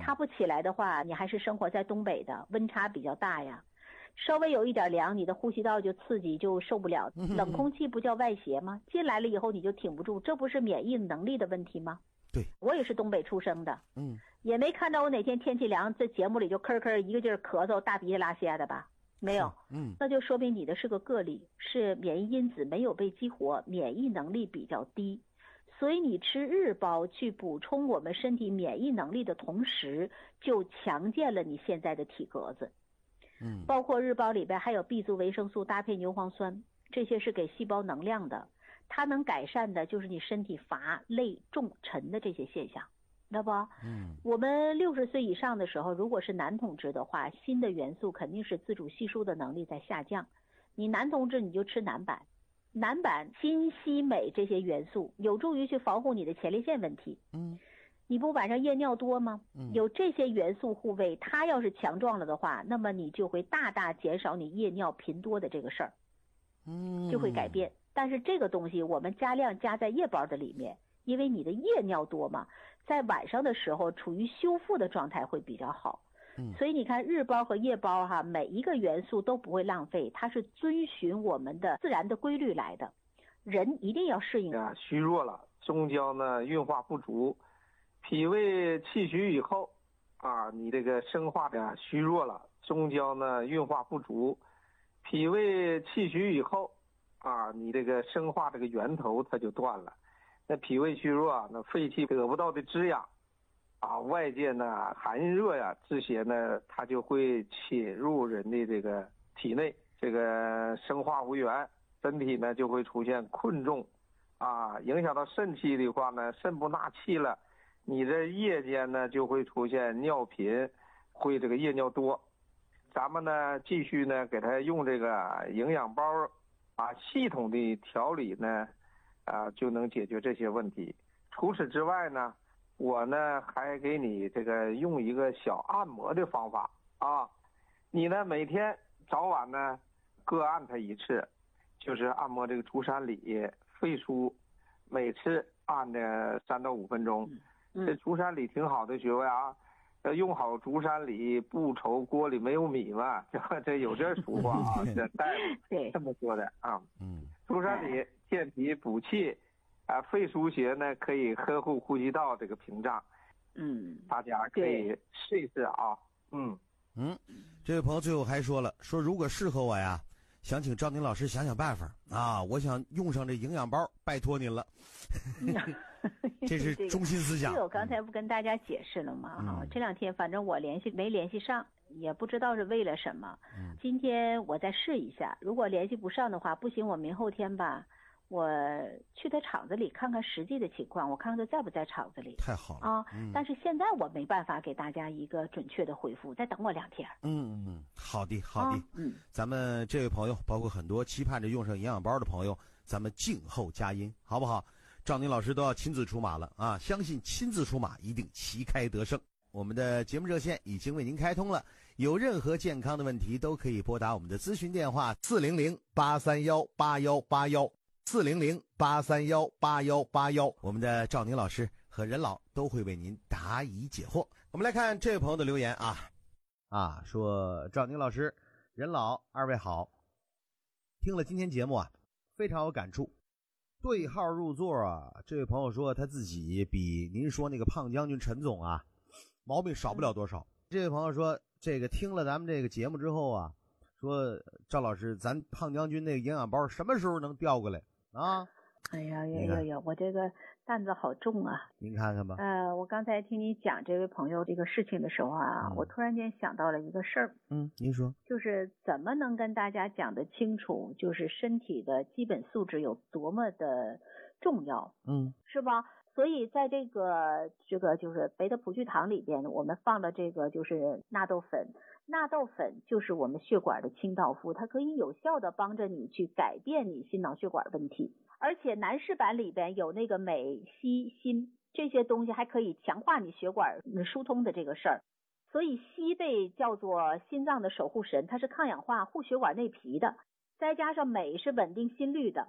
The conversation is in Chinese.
它不起来的话，你还是生活在东北的，温差比较大呀。稍微有一点凉，你的呼吸道就刺激，就受不了。冷空气不叫外邪吗？进来了以后你就挺不住，这不是免疫能力的问题吗？ 对， 我也是东北出生的，也没看到我哪天天气凉，这节目里就吭吭一个劲儿咳嗽、大鼻涕拉稀的吧？没有，那就说明你的是个个例，是免疫因子没有被激活，免疫能力比较低。所以你吃日包去补充我们身体免疫能力的同时，就强健了你现在的体格子。包括日包里边还有 B 族维生素搭配牛磺酸，这些是给细胞能量的，它能改善的就是你身体乏累重沉的这些现象，知道不？我们60岁以上的时候，如果是男同志的话，锌的元素肯定是自主吸收的能力在下降。你男同志你就吃南板，南板锌硒镁这些元素有助于去防护你的前列腺问题。你不晚上夜尿多吗？有这些元素护卫，它要是强壮了的话，那么你就会大大减少你夜尿频多的这个事儿，就会改变。但是这个东西我们加量加在夜包的里面，因为你的夜尿多嘛，在晚上的时候处于修复的状态会比较好。所以你看日包和夜包哈，每一个元素都不会浪费，它是遵循我们的自然的规律来的。人一定要适应。 虚弱了，中焦呢运化不足。脾胃气虚以后你这个生化的虚弱了，中焦呢运化不足，脾胃气虚以后你这个生化这个源头它就断了。那脾胃虚弱那肺气得不到的滋养外界呢寒热呀这些呢它就会侵入人的这个体内，这个生化无源，身体呢就会出现困重影响到肾气的话呢，肾不纳气了，你这夜间呢就会出现尿频，会这个夜尿多。咱们呢继续呢给他用这个营养包系统的调理呢就能解决这些问题。除此之外呢，我呢还给你这个用一个小按摩的方法你呢每天早晚呢各按它一次，就是按摩这个足三里、肺腧，每次按的3到5分钟。这足三里挺好的穴位用好足三里，不愁锅里没有米嘛，这有这俗话这大夫这么说的足三里健脾补气肺腧穴呢可以呵护呼吸道这个屏障。大家可以试一试这位朋友最后还说了，说如果适合我呀，想请赵宁老师想想办法我想用上这营养包，拜托您了。这是中心思想。 这个我刚才不跟大家解释了吗？这2天反正我没联系上，也不知道是为了什么。今天我再试一下，如果联系不上的话，不行我明后天吧，我去他厂子里看看实际的情况，我看看他在不在厂子里。 太好了但是现在我没办法给大家一个准确的回复，再等我2天。 好的咱们这位朋友包括很多期盼着用上营养包的朋友，咱们静候佳音好不好？赵宁老师都要亲自出马了相信亲自出马一定旗开得胜。我们的节目热线已经为您开通了，有任何健康的问题都可以拨打我们的咨询电话400-831-8181，400-831-8181，我们的赵宁老师和任老都会为您答疑解惑。我们来看这位朋友的留言说赵宁老师、任老二位好，听了今天节目非常有感触，对号入座这位朋友说他自己比您说那个胖将军陈总毛病少不了多少。这位朋友说这个听了咱们这个节目之后说赵老师，咱胖将军那个营养包什么时候能调过来哎呀，我这个担子好重您看看吧。 我刚才听你讲这位朋友这个事情的时候我突然间想到了一个事儿。 您说。 就是怎么能跟大家讲得清楚，就是身体的基本素质有多么的重要，是吧？所以在这个就是北德普聚堂里边，我们放了这个就是纳豆粉。纳豆粉就是我们血管的清道夫，它可以有效的帮着你去改变你心脑血管问题。而且男士版里边有那个镁、硒、锌这些东西，还可以强化你血管疏通的这个事儿。所以硒被叫做心脏的守护神，它是抗氧化护血管内皮的，再加上镁是稳定心率的，